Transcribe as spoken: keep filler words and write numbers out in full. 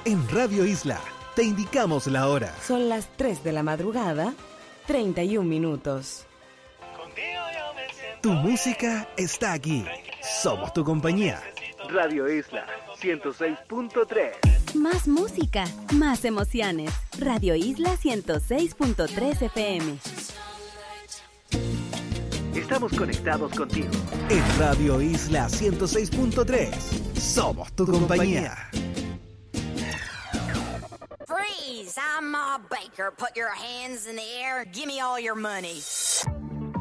En Radio Isla te indicamos la hora. Son las tres de la madrugada, treinta y un minutos. Tu música está aquí. Somos tu compañía. Radio Isla ciento seis punto tres. Más música, más emociones. Radio Isla ciento seis punto tres F M. Estamos conectados contigo. En Radio Isla ciento seis punto tres. Somos tu compañía. Freeze! I'm Ma Baker. Put your hands in the air. Give me all your money.